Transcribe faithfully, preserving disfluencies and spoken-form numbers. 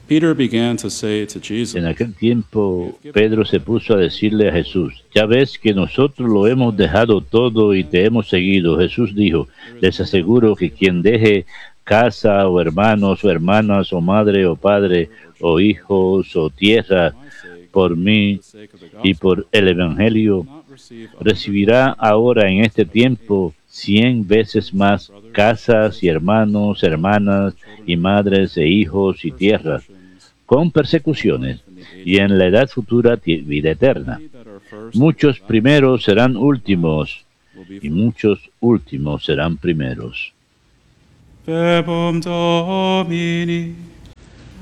Peter began to say to Jesus, En aquel tiempo, Pedro se puso a decirle a Jesús, ya ves que nosotros lo hemos dejado todo y te hemos seguido. Jesús dijo, les aseguro que quien deje casa o hermanos o hermanas o madre o padre o hijos o tierra por mí y por el Evangelio, recibirá ahora en este tiempo cien veces más casas y hermanos, hermanas y madres e hijos y tierras, con persecuciones, y en la edad futura vida eterna. Muchos primeros serán últimos, y muchos últimos serán primeros. Verbum Domini.